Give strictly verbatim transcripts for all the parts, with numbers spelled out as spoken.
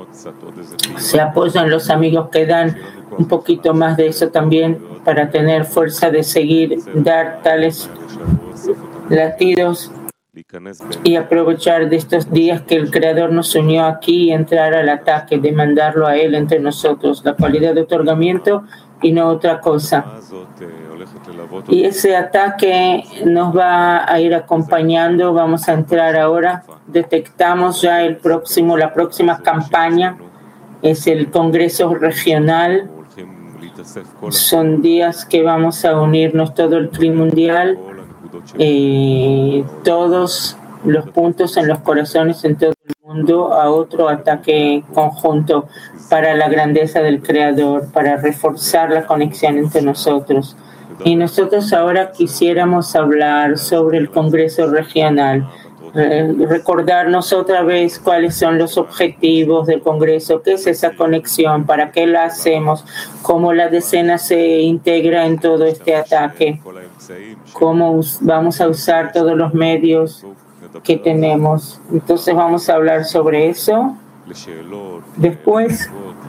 Se apoyan los amigos que dan un poquito más de eso también para tener fuerza de seguir, dar tales latidos y aprovechar de estos días que el Creador nos unió aquí y entrar al ataque, demandarlo a Él entre nosotros, la cualidad de otorgamiento y no otra cosa. Y ese ataque nos va a ir acompañando. Vamos a entrar ahora. Detectamos ya el próximo, la próxima campaña es el Congreso Regional. Son días que vamos a unirnos todo el Cli mundial, eh, todos los puntos en los corazones en todo el mundo a otro ataque conjunto para la grandeza del Creador, para reforzar la conexión entre nosotros. Y nosotros ahora quisiéramos hablar sobre el Congreso Regional, eh, recordarnos otra vez cuáles son los objetivos del Congreso, qué es esa conexión, para qué la hacemos, cómo la decena se integra en todo este ataque, cómo vamos a usar todos los medios que tenemos. Entonces vamos a hablar sobre eso. Después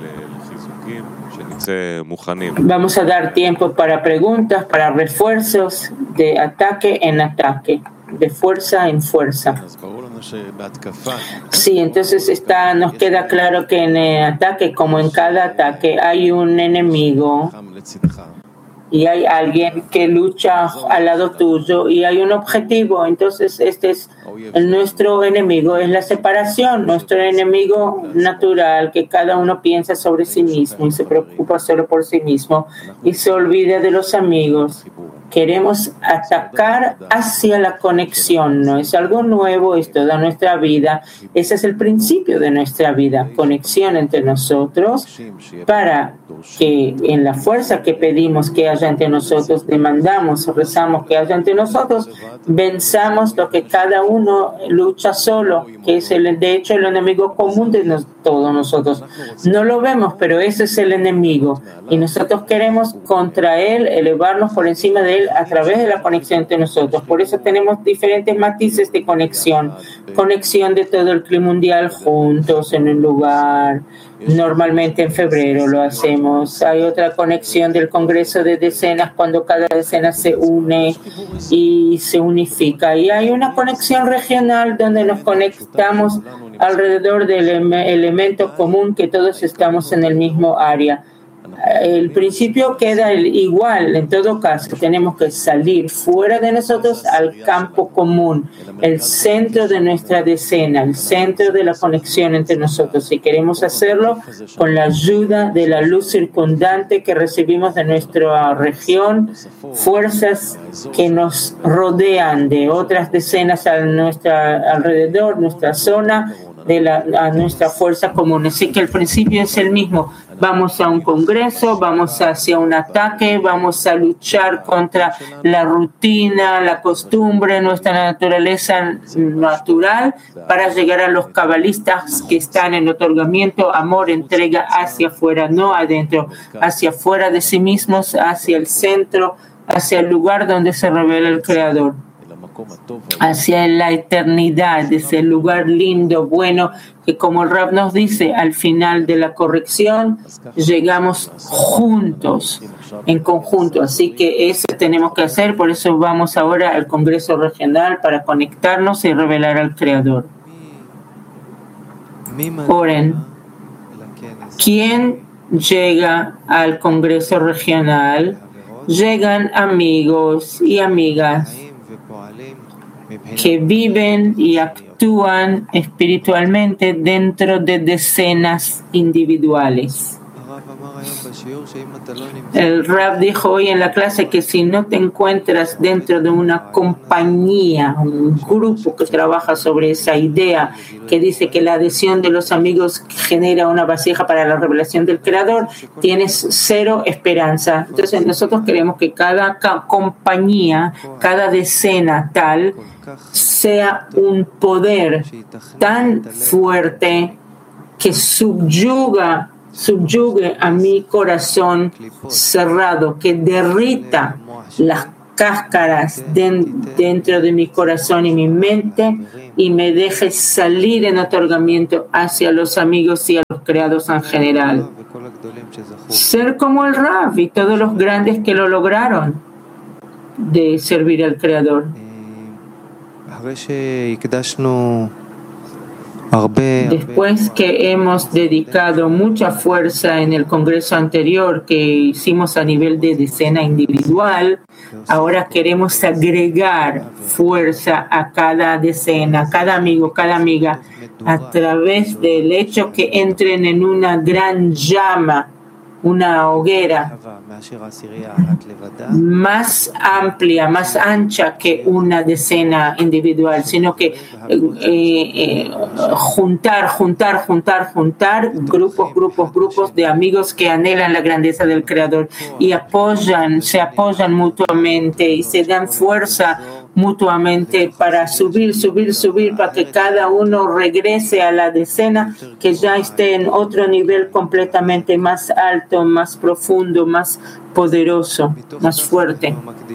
vamos a dar tiempo para preguntas, para refuerzos de ataque en ataque, de fuerza en fuerza. Sí, entonces está, nos queda claro que en el ataque, como en cada ataque, hay un enemigo y hay alguien que lucha al lado tuyo y hay un objetivo. Entonces este es el, nuestro enemigo, es la separación, nuestro enemigo natural, que cada uno piensa sobre sí mismo y se preocupa solo por sí mismo y se olvida de los amigos. Queremos atacar hacia la conexión, no es algo nuevo, es toda nuestra vida. Ese es el principio de nuestra vida, conexión entre nosotros, para que en la fuerza que pedimos que haya entre nosotros, demandamos, rezamos que haya entre nosotros, venzamos lo que cada uno lucha solo, que es el, de hecho el enemigo común de nos, todos nosotros. No lo vemos, pero ese es el enemigo y nosotros queremos contra él, elevarnos por encima de él a través de la conexión entre nosotros. Por eso tenemos diferentes matices de conexión. Conexión de todo el Cli mundial juntos en un lugar. Normalmente en febrero lo hacemos. Hay otra conexión del Congreso de Decenas cuando cada decena se une y se unifica. Y hay una conexión regional donde nos conectamos alrededor del elemento común que todos estamos en el mismo área. El principio queda igual, en todo caso tenemos que salir fuera de nosotros al campo común, el centro de nuestra decena, el centro de la conexión entre nosotros, y queremos hacerlo con la ayuda de la luz circundante que recibimos de nuestra región, fuerzas que nos rodean de otras decenas a nuestra alrededor, nuestra zona, de la, a nuestra fuerza común. Así que el principio es el mismo. Vamos a un congreso, vamos hacia un ataque, vamos a luchar contra la rutina, la costumbre, nuestra naturaleza natural, para llegar a los cabalistas que están en otorgamiento, amor, entrega hacia afuera, no adentro, hacia afuera de sí mismos, hacia el centro, hacia el lugar donde se revela el Creador, hacia la eternidad, ese lugar lindo, bueno, que como el Rab nos dice, al final de la corrección llegamos juntos, en conjunto. Así que eso tenemos que hacer, por eso vamos ahora al Congreso Regional para conectarnos y revelar al Creador. Oren, ¿quién llega al Congreso Regional? Llegan amigos y amigas que viven y actúan espiritualmente dentro de decenas individuales. El Rab dijo hoy en la clase que si no te encuentras dentro de una compañía, un grupo que trabaja sobre esa idea, que dice que la adhesión de los amigos genera una vasija para la revelación del Creador, tienes cero esperanza. Entonces nosotros queremos que cada compañía, cada decena tal, sea un poder tan fuerte que subyuga subyugue a mi corazón cerrado, que derrita las cáscaras de, dentro de mi corazón y mi mente y me dejes salir en otorgamiento hacia los amigos y a los creados en general. Ser como el Rav y todos los grandes que lo lograron de servir al Creador. Después que hemos dedicado mucha fuerza en el congreso anterior que hicimos a nivel de decena individual, ahora queremos agregar fuerza a cada decena, a cada amigo, cada amiga, a través del hecho que entren en una gran llama, una hoguera más amplia, más ancha que una decena individual, sino que eh, eh, juntar, juntar, juntar, juntar grupos, grupos, grupos de amigos que anhelan la grandeza del Creador y apoyan, se apoyan mutuamente y se dan fuerza mutuamente para subir, subir, subir, para que cada uno regrese a la decena que ya esté en otro nivel completamente más alto, más profundo, más poderoso, más fuerte.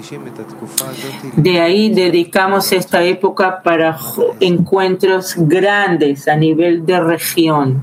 De ahí dedicamos esta época para encuentros grandes a nivel de región.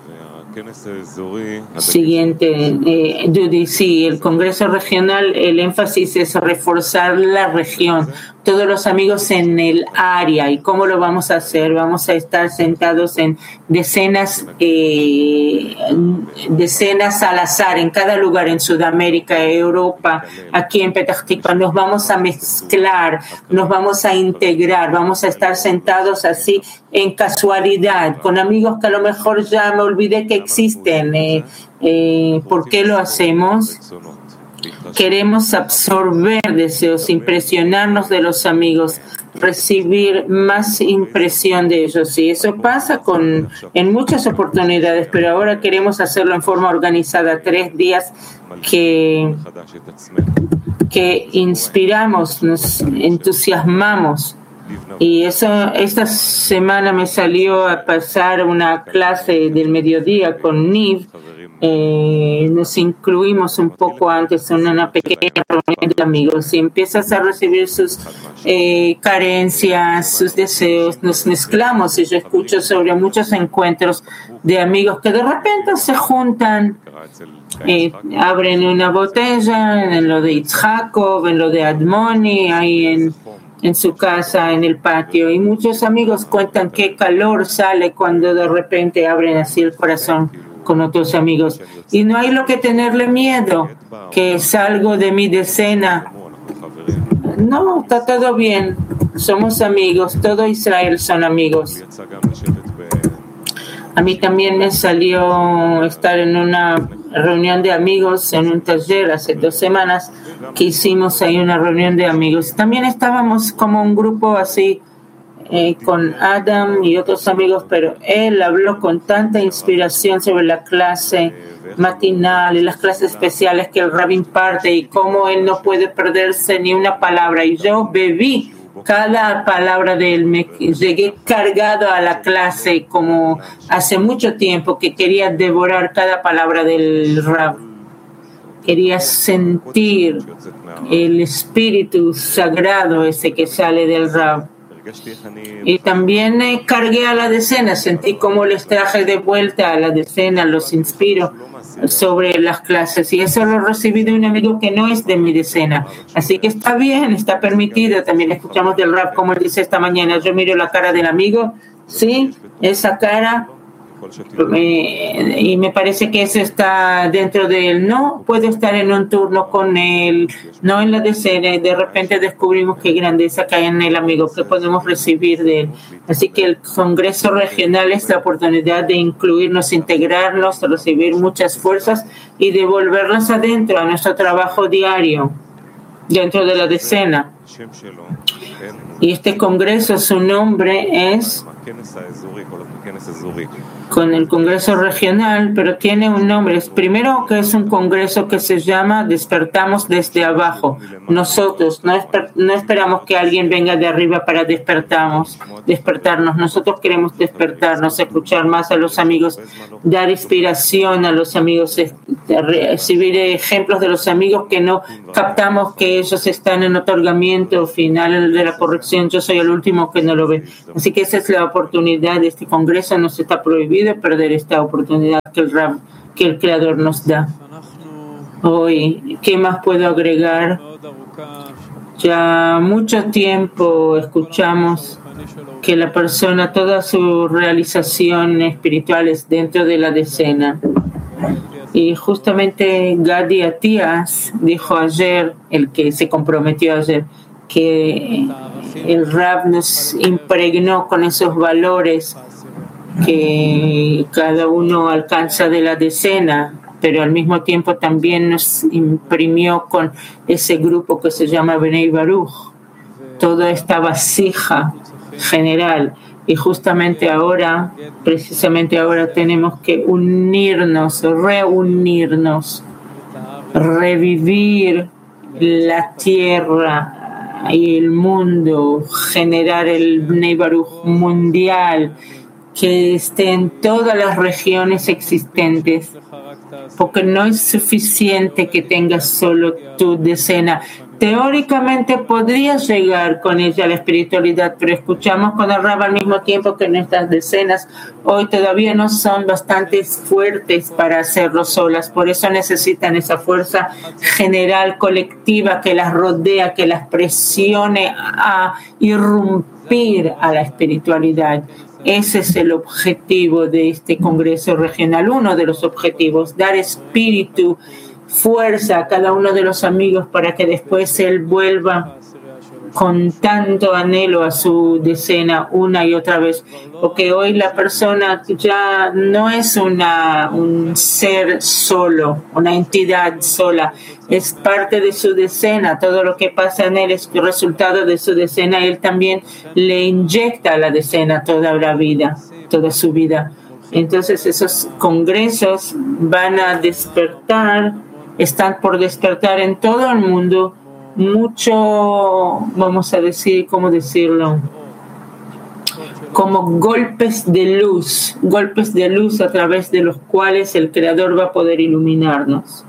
Siguiente, eh, Judy, sí, el Congreso Regional, el énfasis es reforzar la región, todos los amigos en el área. ¿Y cómo lo vamos a hacer? Vamos a estar sentados en decenas, eh, decenas al azar, en cada lugar, en Sudamérica, Europa, aquí en Petah Tikva. Nos vamos a mezclar, nos vamos a integrar, vamos a estar sentados así en casualidad, con amigos que a lo mejor ya me olvidé que existen. Eh, eh, ¿Por qué lo hacemos? Queremos absorber deseos, impresionarnos de los amigos, recibir más impresión de ellos. Y eso pasa con, en muchas oportunidades, pero ahora queremos hacerlo en forma organizada, tres días que, que inspiramos, nos entusiasmamos. Y eso, esta semana me salió a pasar una clase del mediodía con Niv. Eh, nos incluimos un poco antes en una pequeña reunión de amigos y empiezas a recibir sus eh, carencias, sus deseos, nos mezclamos y yo escucho sobre muchos encuentros de amigos que de repente se juntan, eh, abren una botella en lo de Itzhakov, en lo de Admoni, ahí en en su casa, en el patio, y muchos amigos cuentan qué calor sale cuando de repente abren así el corazón con otros amigos. Y no hay lo que tenerle miedo, que salgo de mi decena. No, está todo bien. Somos amigos, todo Israel son amigos. A mí también me salió estar en una reunión de amigos en un taller hace dos semanas que hicimos ahí una reunión de amigos. También estábamos como un grupo así eh, con Adam y otros amigos, pero él habló con tanta inspiración sobre la clase matinal y las clases especiales que el Rabbi imparte y cómo él no puede perderse ni una palabra. Y yo bebí cada palabra de él, me llegué cargado a la clase como hace mucho tiempo que quería devorar cada palabra del Rab. Quería sentir el espíritu sagrado ese que sale del Rab. Y también eh, cargué a la decena, sentí cómo les traje de vuelta a la decena, los inspiro sobre las clases, y eso lo recibí de un amigo que no es de mi decena, así que está bien, está permitido. También escuchamos del Rab como él dice esta mañana, yo miro la cara del amigo, sí, esa cara, eh, y me parece que eso está dentro de él. No puedo estar en un turno con él, no en la decena, de repente descubrimos qué grandeza que hay en el amigo, que podemos recibir de él. Así que el Congreso Regional es la oportunidad de incluirnos, integrarnos, recibir muchas fuerzas y devolverlas adentro a nuestro trabajo diario dentro de la decena. Y este Congreso, su nombre es con el Congreso Regional, pero tiene un nombre. Primero que es un congreso que se llama Despertamos desde abajo. Nosotros no, esper, no esperamos que alguien venga de arriba para despertamos, despertarnos. Nosotros queremos despertarnos, escuchar más a los amigos, dar inspiración a los amigos, recibir ejemplos de los amigos que no captamos que ellos están en otorgamiento final de la corrección. Yo soy el último que no lo ve. Así que esa es la oportunidad de este congreso. Nos está prohibido perder esta oportunidad que el Rab, que el Creador nos da. Hoy, ¿qué más puedo agregar? Ya mucho tiempo escuchamos que la persona, toda su realización espiritual es dentro de la decena. Y justamente Gadi Atías dijo ayer, el que se comprometió ayer, que el Rab nos impregnó con esos valores que cada uno alcanza de la decena, pero al mismo tiempo también nos imprimió con ese grupo que se llama Bnei Baruch, toda esta vasija general. Y justamente ahora, precisamente ahora, tenemos que unirnos, reunirnos, revivir la tierra y el mundo, generar el Bnei Baruch mundial que esté en todas las regiones existentes, porque no es suficiente que tengas solo tu decena. Teóricamente podrías llegar con ella a la espiritualidad, pero escuchamos con el Rab al mismo tiempo que nuestras decenas hoy todavía no son bastante fuertes para hacerlo solas. Por eso necesitan esa fuerza general, colectiva, que las rodea, que las presione a irrumpir a la espiritualidad. Ese es el objetivo de este Congreso Regional, uno de los objetivos, dar espíritu, fuerza a cada uno de los amigos para que después él vuelva con tanto anhelo a su decena una y otra vez, porque hoy la persona ya no es una un ser solo, una entidad sola, es parte de su decena. Todo lo que pasa en él es el resultado de su decena. Él también le inyecta a la decena toda la vida, toda su vida. Entonces esos congresos van a despertar, están por despertar en todo el mundo mucho, vamos a decir, ¿cómo decirlo? Como golpes de luz, golpes de luz a través de los cuales el Creador va a poder iluminarnos.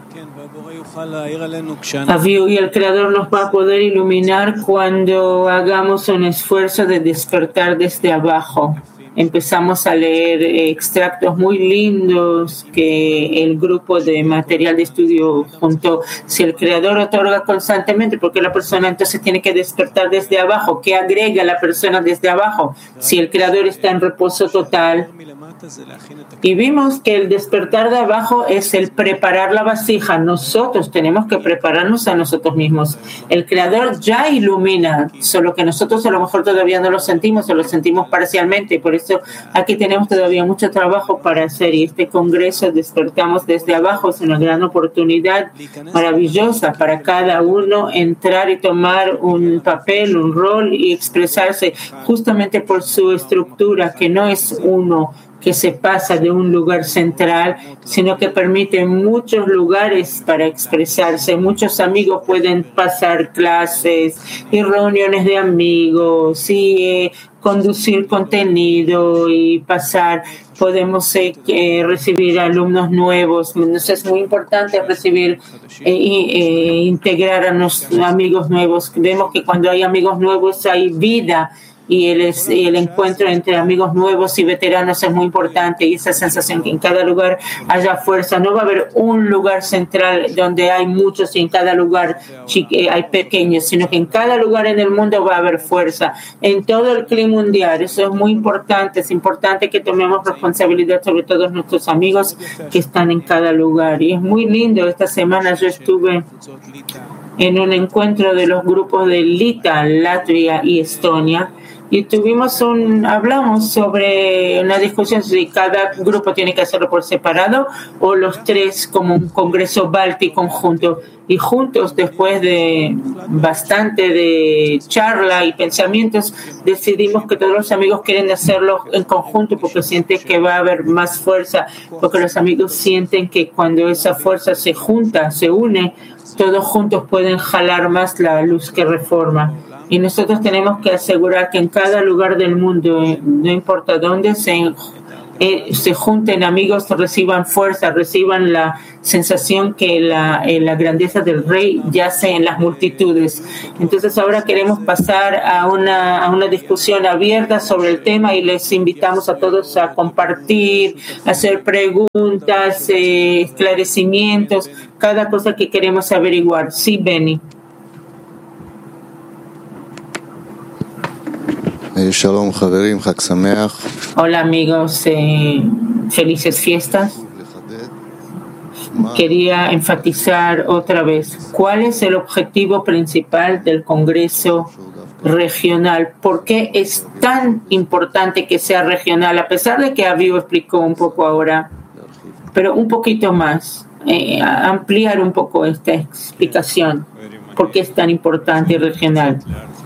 Y el Creador nos va a poder iluminar cuando hagamos un esfuerzo de despertar desde abajo. Empezamos a leer extractos muy lindos que el grupo de material de estudio juntó. Si el Creador otorga constantemente, porque la persona entonces tiene que despertar desde abajo. ¿Qué agrega la persona desde abajo? Si el Creador está en reposo total. Y vimos que el despertar de abajo es el preparar la vasija. Nosotros tenemos que prepararnos a nosotros mismos. El Creador ya ilumina, solo que nosotros a lo mejor todavía no lo sentimos o lo sentimos parcialmente. Por eso aquí tenemos todavía mucho trabajo para hacer. Y este congreso Despertamos desde abajo es una gran oportunidad maravillosa para cada uno entrar y tomar un papel, un rol y expresarse justamente por su estructura, que no es uno que se pasa de un lugar central, sino que permite muchos lugares para expresarse. Muchos amigos pueden pasar clases y reuniones de amigos y eh, conducir contenido y pasar. Podemos eh, eh, recibir alumnos nuevos. Entonces es muy importante recibir e eh, eh, integrar a nuestros amigos nuevos. Vemos que cuando hay amigos nuevos hay vida. Y el, el encuentro entre amigos nuevos y veteranos es muy importante, y esa sensación que en cada lugar haya fuerza. No va a haber un lugar central donde hay muchos y en cada lugar hay pequeños, sino que en cada lugar en el mundo va a haber fuerza, en todo el clima mundial. Eso es muy importante. Es importante que tomemos responsabilidad sobre todos nuestros amigos que están en cada lugar. Y es muy lindo. Esta semana yo estuve en un encuentro de los grupos de Lita, Latvia y Estonia, y tuvimos un, hablamos sobre una discusión si cada grupo tiene que hacerlo por separado o los tres como un congreso Balti conjunto. Y juntos, después de bastante de charla y pensamientos, decidimos que todos los amigos quieren hacerlo en conjunto porque sienten que va a haber más fuerza, porque los amigos sienten que cuando esa fuerza se junta, se une, todos juntos pueden jalar más la luz que reforma. Y nosotros tenemos que asegurar que en cada lugar del mundo, no importa dónde, se, eh, se junten amigos, reciban fuerza, reciban la sensación que la, eh, la grandeza del Rey yace en las multitudes. Entonces ahora queremos pasar a una, a una discusión abierta sobre el tema y les invitamos a todos a compartir, a hacer preguntas, eh, esclarecimientos, cada cosa que queremos averiguar. Sí, Benny. Hola amigos, eh, felices fiestas. Quería enfatizar otra vez, ¿cuál es el objetivo principal del Congreso regional? ¿Por qué es tan importante que sea regional? A pesar de que Aviv explicó un poco ahora, pero un poquito más, eh, ampliar un poco esta explicación. ¿Por qué es tan importante y regional?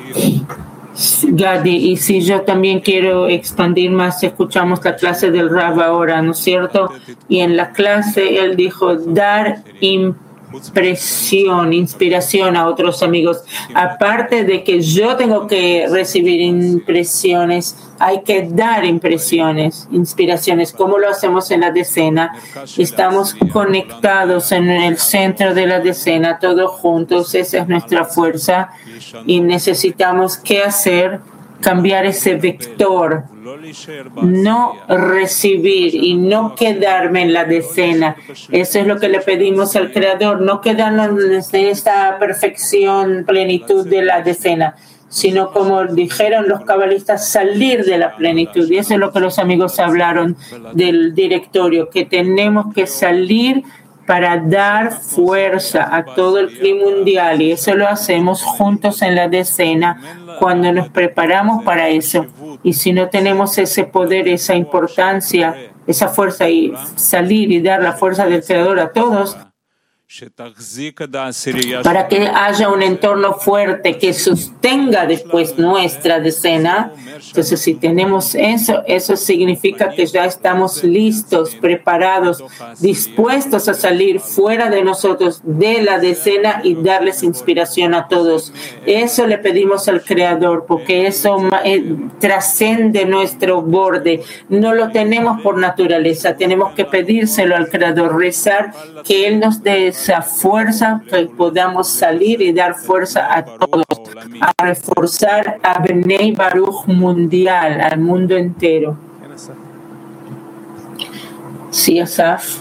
Gadi, y si yo también quiero expandir más, escuchamos la clase del Rav ahora, ¿no es cierto? Y en la clase él dijo dar impresión, inspiración a otros amigos. Aparte de que yo tengo que recibir impresiones, hay que dar impresiones, inspiraciones. ¿Cómo lo hacemos en la decena? Estamos conectados en el centro de la decena, todos juntos, esa es nuestra fuerza. Y necesitamos qué hacer, cambiar ese vector, no recibir y no quedarme en la decena. Eso es lo que le pedimos al Creador, no quedarnos en esta perfección, plenitud de la decena, sino como dijeron los cabalistas, salir de la plenitud. Y eso es lo que los amigos hablaron del directorio, que tenemos que salir para dar fuerza a todo el clima mundial, y eso lo hacemos juntos en la decena cuando nos preparamos para eso. Y si no tenemos ese poder, esa importancia, esa fuerza y salir y dar la fuerza del Creador a todos, para que haya un entorno fuerte que sostenga después nuestra decena. Entonces, si tenemos eso, eso significa que ya estamos listos, preparados, dispuestos a salir fuera de nosotros de la decena y darles inspiración a todos. Eso le pedimos al Creador, porque eso eh, trascende nuestro borde. No lo tenemos por naturaleza, tenemos que pedírselo al Creador, rezar que Él nos dé esa fuerza, que podamos salir y dar fuerza a todos, a reforzar a Bnei Baruch mundial, al mundo entero. Sí, Asaf.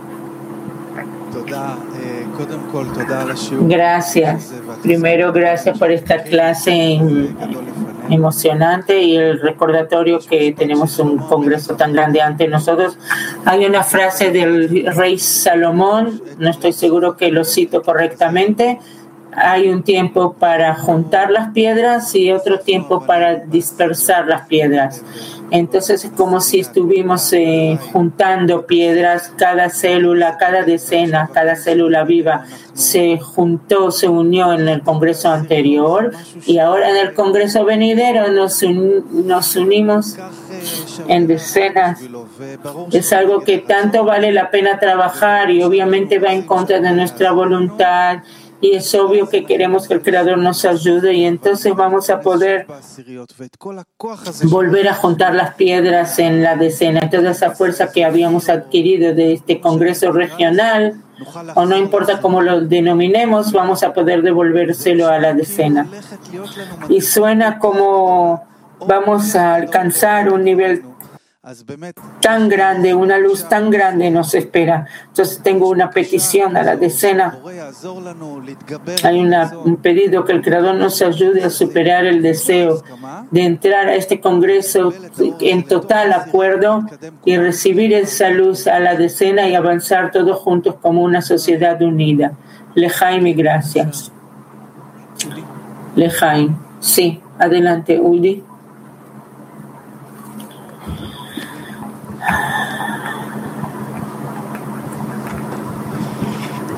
Gracias. Primero, gracias por esta clase emocionante y el recordatorio que tenemos un congreso tan grande ante nosotros. Hay una frase del rey Salomón, no estoy seguro que lo cito correctamente. Hay un tiempo para juntar las piedras y otro tiempo para dispersar las piedras. Entonces es como si estuvimos eh, juntando piedras, cada célula, cada decena, cada célula viva se juntó, se unió en el congreso anterior y ahora en el congreso venidero nos, un, nos unimos en decenas. Es algo que tanto vale la pena trabajar y obviamente va en contra de nuestra voluntad. Y es obvio que queremos que el Creador nos ayude y entonces vamos a poder volver a juntar las piedras en la decena. Toda esa fuerza que habíamos adquirido de este Congreso regional, o no importa cómo lo denominemos, vamos a poder devolvérselo a la decena. Y suena como vamos a alcanzar un nivel tan grande, una luz tan grande nos espera. Entonces tengo una petición a la decena. Hay una, un pedido que el Creador nos ayude a superar el deseo de entrar a este congreso en total acuerdo y recibir esa luz a la decena y avanzar todos juntos como una sociedad unida. Lejaim y gracias. Lejaim. Sí, adelante, Uli.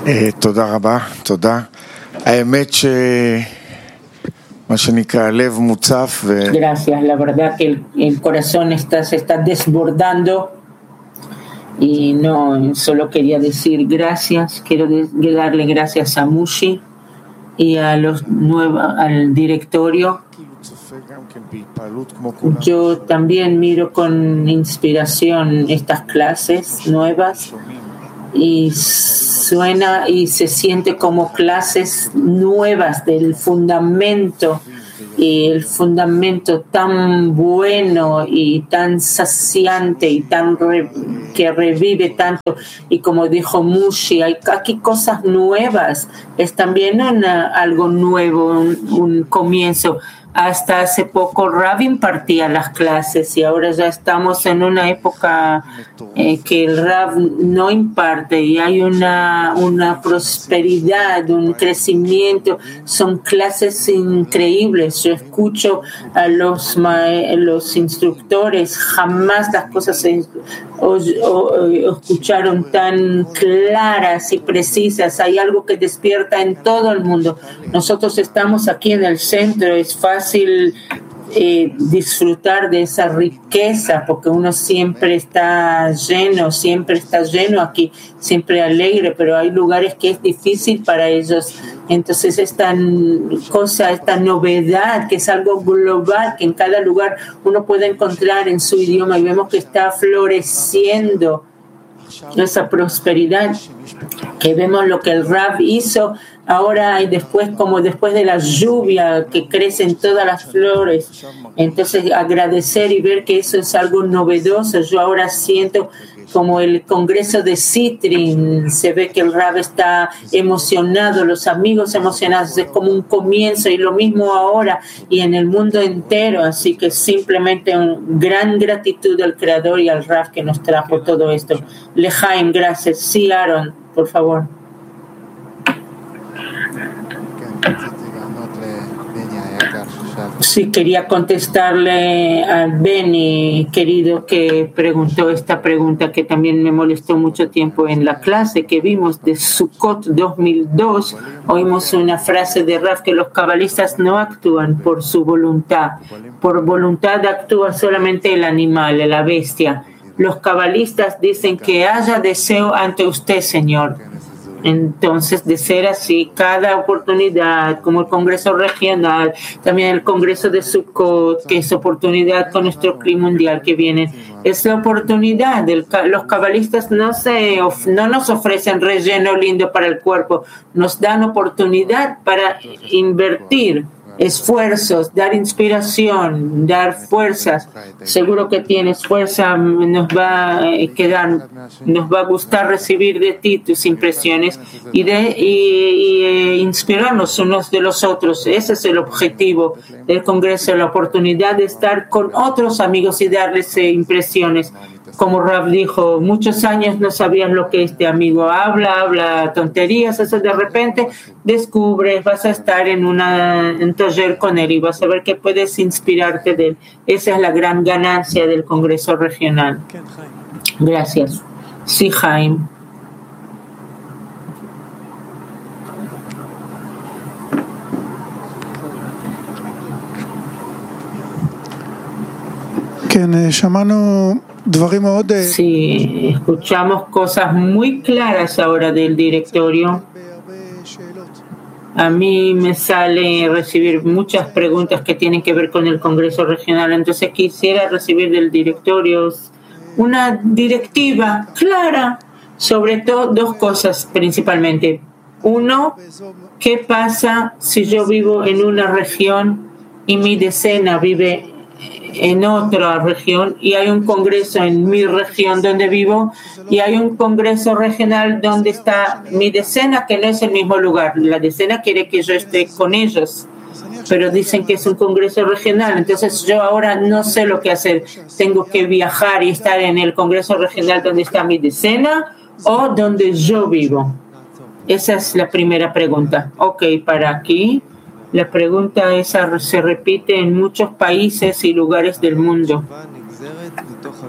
תודה רבה, תודה. האמת ש... מה שנקרא, לב מוצף ו... Gracias, la verdad que el, el corazón está, se está desbordando y no, solo quería decir gracias, quiero de, darle gracias a Mushi y a los nuevos, al directorio. Yo también miro con inspiración estas clases nuevas y suena y se siente como clases nuevas del fundamento, y el fundamento tan bueno y tan saciante y tan re, que revive tanto, y como dijo Mushi, hay aquí cosas nuevas, es también una, algo nuevo, un, un comienzo. Hasta hace poco Rav impartía las clases y ahora ya estamos en una época eh, que el Rav no imparte y hay una, una prosperidad, un crecimiento. Son clases increíbles. Yo escucho a los, los instructores, jamás las cosas se o, o, o escucharon tan claras y precisas. Hay algo que despierta en todo el mundo. Nosotros estamos aquí en el centro, es fácil fácil eh, disfrutar de esa riqueza porque uno siempre está lleno, siempre está lleno aquí, siempre alegre, pero hay lugares que es difícil para ellos. Entonces esta cosa, esta novedad que es algo global, que en cada lugar uno puede encontrar en su idioma, y vemos que está floreciendo esa prosperidad, que vemos lo que el Rav hizo ahora y después, como después de la lluvia que crecen todas las flores. Entonces agradecer y ver que eso es algo novedoso. Yo ahora siento como el congreso de Citrin, se ve que el Rav está emocionado, los amigos emocionados, es como un comienzo, y lo mismo ahora y en el mundo entero. Así que simplemente una gran gratitud al Creador y al Rav que nos trajo todo esto. Lejaim, gracias. Sí, Aaron, por favor. Sí, quería contestarle al Benny, querido, que preguntó esta pregunta que también me molestó mucho tiempo en la clase que vimos de Sukkot dos mil dos. Oímos una frase de Rav que los cabalistas no actúan por su voluntad. Por voluntad actúa solamente el animal, la bestia. Los cabalistas dicen que haya deseo ante usted, Señor. Entonces, de ser así, cada oportunidad, como el Congreso Regional, también el Congreso de Sukkot, que es oportunidad con nuestro clima mundial que viene, es la oportunidad. El, los cabalistas no, se, no nos ofrecen relleno lindo para el cuerpo, nos dan oportunidad para invertir esfuerzos, dar inspiración, dar fuerzas. Seguro que tienes fuerza, nos va a quedar, nos va a gustar recibir de ti tus impresiones y de y, y, e inspirarnos unos de los otros. Ese es el objetivo del Congreso, la oportunidad de estar con otros amigos y darles eh, impresiones. Como Rav dijo, muchos años no sabías lo que este amigo habla, habla tonterías, eso de repente descubres, vas a estar en una en taller con él y vas a ver que puedes inspirarte de él. Esa es la gran ganancia del Congreso Regional. Gracias. Sí, Jaime. Sí, escuchamos cosas muy claras ahora del directorio. A mí me sale recibir muchas preguntas que tienen que ver con el Congreso Regional, entonces quisiera recibir del directorio una directiva clara sobre todo dos cosas principalmente. Uno, ¿qué pasa si yo vivo en una región y mi decena vive en otra región y hay un congreso en mi región donde vivo y hay un congreso regional donde está mi decena, que no es el mismo lugar? La decena quiere que yo esté con ellos, pero dicen que es un congreso regional, entonces yo ahora no sé lo que hacer. Tengo que viajar y estar en el congreso regional donde está mi decena o donde yo vivo. Esa es la primera pregunta. Ok, para aquí. La pregunta esa se repite en muchos países y lugares del mundo.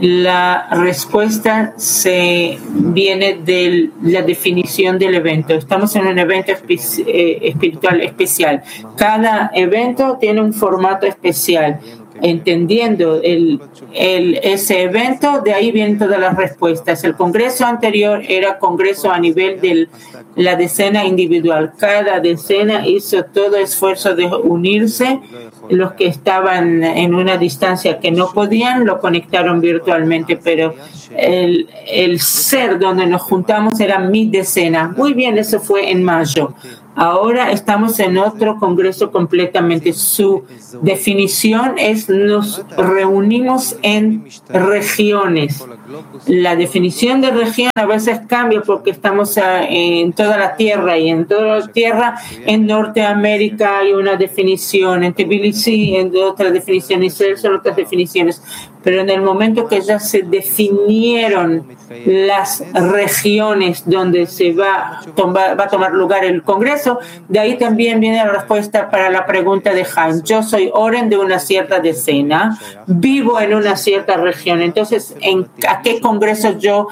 La respuesta se viene de la definición del evento. Estamos en un evento espe- eh, espiritual especial. Cada evento tiene un formato especial. Entendiendo el, el, ese evento, de ahí vienen todas las respuestas. El congreso anterior era congreso a nivel de la decena individual. Cada decena hizo todo esfuerzo de unirse. Los que estaban en una distancia que no podían, lo conectaron virtualmente, pero el, el ser donde nos juntamos era mi decena. Muy bien, eso fue en mayo. Ahora estamos en otro congreso completamente. Su definición es nos reunimos en regiones. La definición de región a veces cambia porque estamos en toda la tierra y en toda la tierra en Norteamérica hay una definición, en Tbilisi en otra definición, en Israel son otras definiciones. Pero en el momento que ya se definieron las regiones donde se va, toma, va a tomar lugar el Congreso, de ahí también viene la respuesta para la pregunta de Haim. Yo soy Oren de una cierta decena, vivo en una cierta región. Entonces, ¿en, ¿a qué Congreso yo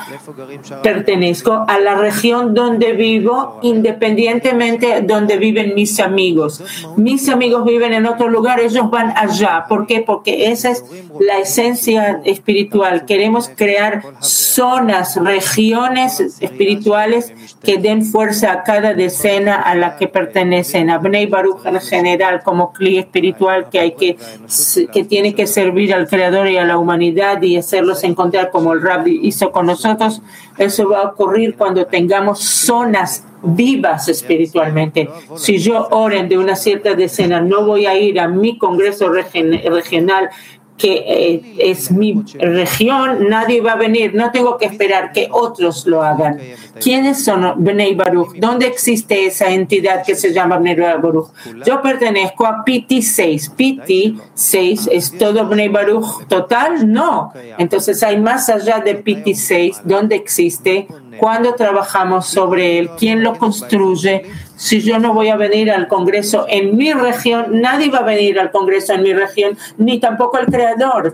pertenezco? A la región donde vivo, independientemente de donde viven mis amigos. Mis amigos viven en otro lugar, ellos van allá. ¿Por qué? Porque esa es la esencia espiritual. Queremos crear zonas, regiones espirituales que den fuerza a cada decena a la que pertenecen. A Bnei Baruch en general como cli espiritual que hay que que tiene que servir al Creador y a la humanidad y hacerlos encontrar como el Rabbi hizo con nosotros. Eso va a ocurrir cuando tengamos zonas vivas espiritualmente. Si yo oren de una cierta decena, no voy a ir a mi congreso regen- regional que eh, es mi región, nadie va a venir, no tengo que esperar que otros lo hagan. ¿Quiénes son Bnei Baruch? ¿Dónde existe esa entidad que se llama Bnei Baruch? Yo pertenezco a P T seis. P T seis es todo Bnei Baruch total, no. Entonces hay más allá de P T seis, ¿dónde existe? Cuando trabajamos sobre él, quién lo construye. Si yo no voy a venir al Congreso en mi región, nadie va a venir al Congreso en mi región, ni tampoco el Creador.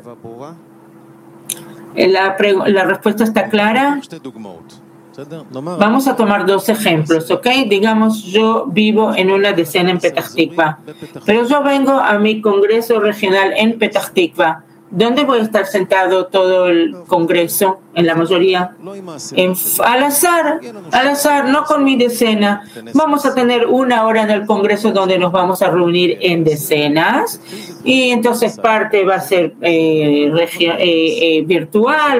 La, pre- la respuesta está clara. Vamos a tomar dos ejemplos, ¿ok? Digamos, yo vivo en una decena en Petah Tikva, pero yo vengo a mi Congreso regional en Petah Tikva. ¿Dónde voy a estar sentado todo el Congreso? En la mayoría. En, al azar, al azar, no con mi decena. Vamos a tener una hora en el Congreso donde nos vamos a reunir en decenas. Y entonces parte va a ser eh, regio, eh, eh, virtual,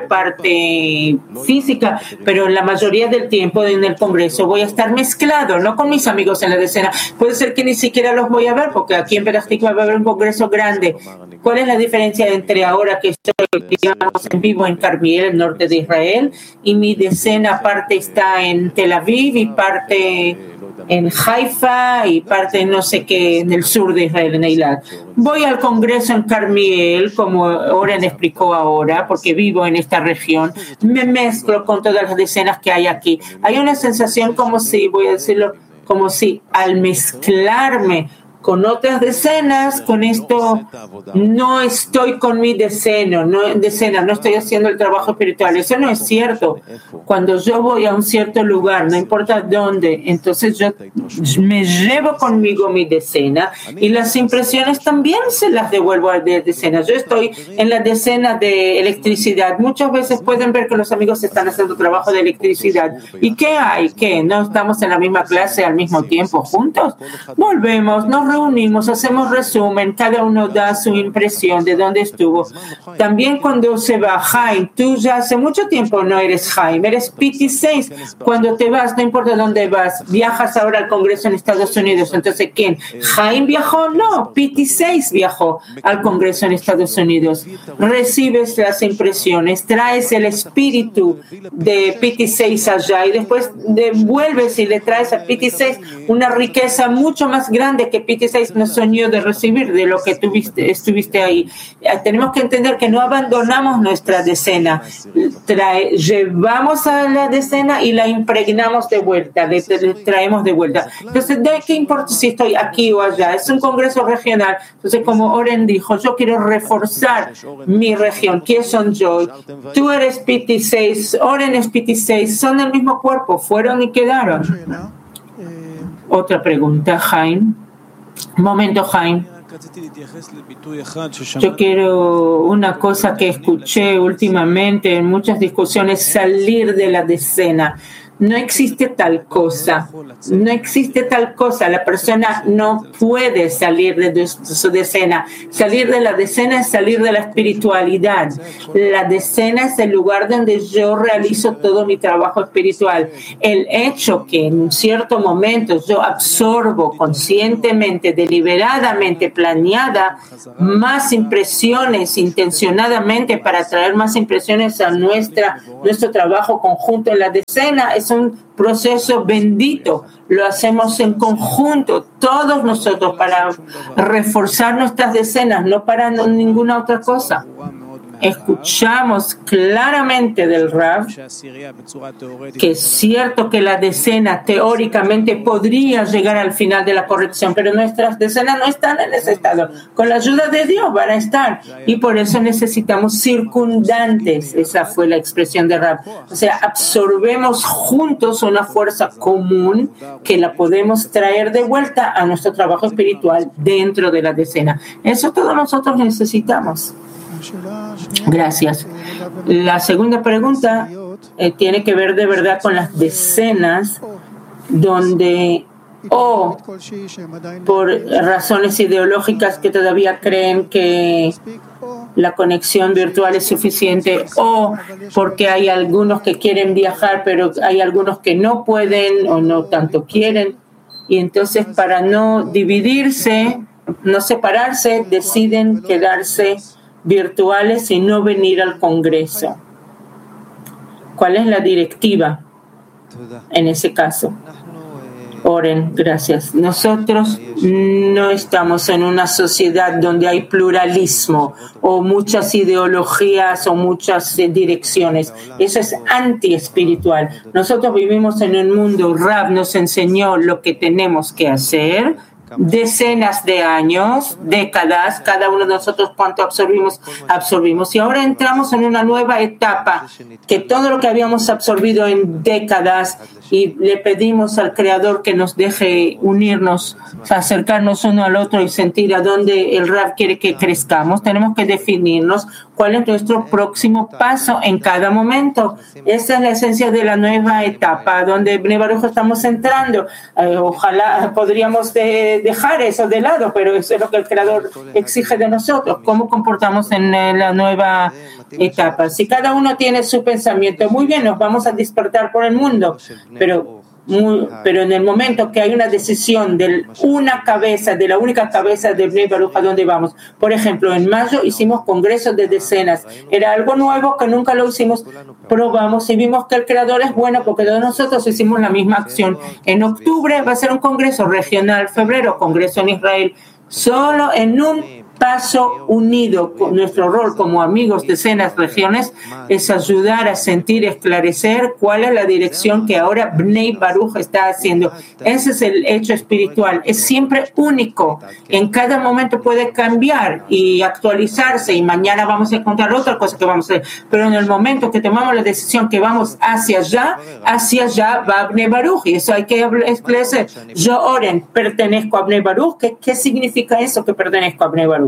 parte física, pero la mayoría del tiempo en el Congreso voy a estar mezclado, no con mis amigos en la decena. Puede ser que ni siquiera los voy a ver, porque aquí en Petah Tikva va a haber un Congreso grande. ¿Cuál es la diferencia entre ahora que estoy, digamos, en vivo en Carmiel, el norte de Israel, y mi decena parte está en Tel Aviv y parte en Haifa y parte no sé qué en el sur de Israel, en Eilat? Voy al Congreso en Carmiel, como Oren explicó ahora, porque vivo en esta región, me mezclo con todas las decenas que hay aquí. Hay una sensación como si, voy a decirlo, como si al mezclarme con otras decenas, con esto no estoy con mi deceno, no, decena, no estoy haciendo el trabajo espiritual. Eso no es cierto. Cuando yo voy a un cierto lugar, no importa dónde, entonces yo me llevo conmigo mi decena y las impresiones también se las devuelvo a la decena. Yo estoy en la decena de electricidad. Muchas veces pueden ver que los amigos están haciendo trabajo de electricidad. ¿Y qué hay? ¿Qué? ¿No estamos en la misma clase al mismo tiempo juntos? Volvemos, nos reunimos, hacemos resumen, cada uno da su impresión de dónde estuvo. También cuando se va Jaime, tú ya hace mucho tiempo no eres Jaime, eres P T seis. Cuando te vas, no importa dónde vas, viajas ahora al Congreso en Estados Unidos. Entonces, ¿quién? ¿Jaime viajó? No, P T seis viajó al Congreso en Estados Unidos. Recibes las impresiones, traes el espíritu de P T seis allá y después devuelves y le traes a P T seis una riqueza mucho más grande que P T veintiséis no soñó de recibir de lo que tuviste, estuviste ahí. Tenemos que entender que no abandonamos nuestra decena, Trae, llevamos a la decena y la impregnamos de vuelta, le, le traemos de vuelta. Entonces, ¿de qué importa si estoy aquí o allá? Es un congreso regional. Entonces, como Oren dijo, yo quiero reforzar mi región. ¿Quién son yo? Tú eres P T seis, Oren es P T seis, son el mismo cuerpo, fueron y quedaron. Otra pregunta, Jaime. Momento, Jaime. Yo quiero una cosa que escuché últimamente en muchas discusiones, salir de la decena. No existe tal cosa, no existe tal cosa. La persona no puede salir de su decena. Salir de la decena es salir de la espiritualidad. La decena es el lugar donde yo realizo todo mi trabajo espiritual. El hecho que en un cierto momento yo absorbo conscientemente, deliberadamente, planeada, más impresiones intencionadamente para traer más impresiones a nuestra, nuestro trabajo conjunto en la decena, es un proceso bendito. Lo hacemos en conjunto, todos nosotros, para reforzar nuestras decenas, no para ninguna otra cosa. Escuchamos claramente del Rav que es cierto que la decena teóricamente podría llegar al final de la corrección, pero nuestras decenas no están en ese estado. Con la ayuda de Dios van a estar, y por eso necesitamos circundantes. Esa fue la expresión de Rav. O sea, absorbemos juntos una fuerza común que la podemos traer de vuelta a nuestro trabajo espiritual dentro de la decena. Eso todos nosotros necesitamos. Gracias. La segunda pregunta eh, tiene que ver de verdad con las decenas donde o por razones ideológicas que todavía creen que la conexión virtual es suficiente, o porque hay algunos que quieren viajar pero hay algunos que no pueden o no tanto quieren, y entonces para no dividirse, no separarse, deciden quedarse virtuales y no venir al Congreso. ¿Cuál es la directiva en ese caso? Oren, gracias. Nosotros no estamos en una sociedad donde hay pluralismo o muchas ideologías o muchas eh, direcciones. Eso es anti-espiritual. Nosotros vivimos en un mundo, Rab nos enseñó lo que tenemos que hacer, decenas de años, décadas, cada uno de nosotros cuánto absorbimos, absorbimos. Y ahora entramos en una nueva etapa, que todo lo que habíamos absorbido en décadas, y le pedimos al Creador que nos deje unirnos, acercarnos uno al otro y sentir a dónde el Rav quiere que crezcamos. Tenemos que definirnos cuál es nuestro próximo paso en cada momento. Esa es la esencia de la nueva etapa donde Bnei Baruch estamos entrando. Eh, ojalá podríamos de, dejar eso de lado, pero eso es lo que el Creador exige de nosotros, cómo comportamos en la nueva etapa. Si cada uno tiene su pensamiento, muy bien, nos vamos a despertar por el mundo, pero Muy, pero en el momento que hay una decisión de una cabeza, de la única cabeza de Bnei Baruch, ¿a dónde vamos? Por ejemplo, en mayo hicimos congresos de decenas. Era algo nuevo que nunca lo hicimos. Probamos y vimos que el Creador es bueno porque todos nosotros hicimos la misma acción. En octubre va a ser un congreso regional, febrero, congreso en Israel. Solo en un paso unido, nuestro rol como amigos de decenas regiones es ayudar a sentir, esclarecer cuál es la dirección que ahora Bnei Baruch está haciendo. Ese es el hecho espiritual, es siempre único, en cada momento puede cambiar y actualizarse, y mañana vamos a encontrar otra cosa que vamos a hacer, pero en el momento que tomamos la decisión que vamos hacia allá, hacia allá va Bnei Baruch, y eso hay que esclarecer. Yo, Oren, pertenezco a Bnei Baruch. ¿Qué, qué significa eso que pertenezco a Bnei Baruch?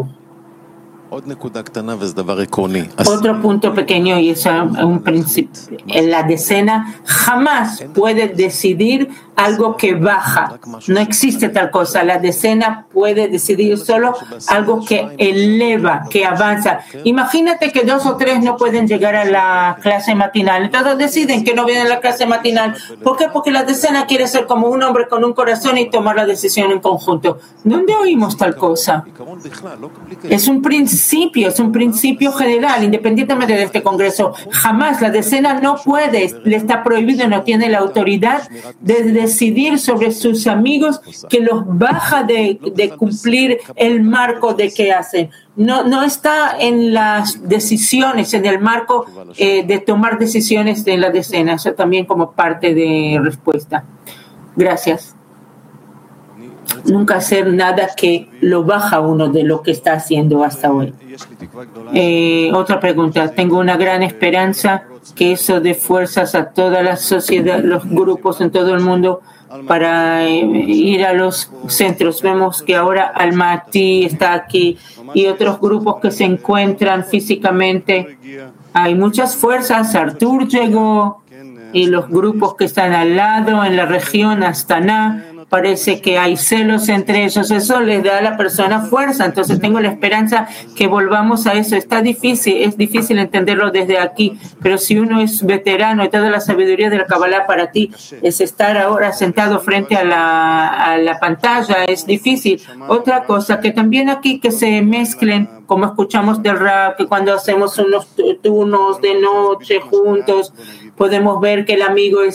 Otro punto pequeño, y es un principio. En la decena jamás puede decidir algo que baja. No existe tal cosa. La decena puede decidir solo algo que eleva, que avanza. Imagínate que dos o tres no pueden llegar a la clase matinal. Entonces deciden que no vienen a la clase matinal. ¿Por qué? Porque la decena quiere ser como un hombre con un corazón y tomar la decisión en conjunto. ¿Dónde oímos tal cosa? Es un principio, es un principio general, independientemente de este congreso. Jamás la decena no puede, le está prohibido, no tiene la autoridad de decidir sobre sus amigos que los baja de, de cumplir el marco de qué hacen. No, no está en las decisiones, en el marco eh, de tomar decisiones de la decena. Eso también como parte de respuesta. Gracias. Nunca hacer nada que lo baja uno de lo que está haciendo hasta hoy. Eh, otra pregunta. Tengo una gran esperanza que eso dé fuerzas a toda la sociedad, los grupos en todo el mundo para eh, ir a los centros. Vemos que ahora Almaty está aquí y otros grupos que se encuentran físicamente. Hay muchas fuerzas. Artur llegó y los grupos que están al lado en la región, Astana. Parece que hay celos entre ellos, eso les da a la persona fuerza, entonces tengo la esperanza que volvamos a eso. Está difícil, es difícil entenderlo desde aquí, pero si uno es veterano y toda la sabiduría de la Kabbalah para ti es estar ahora sentado frente a la, a la pantalla, es difícil. Otra cosa, que también aquí que se mezclen, como escuchamos del rap, que cuando hacemos unos turnos de noche juntos, podemos ver que el amigo es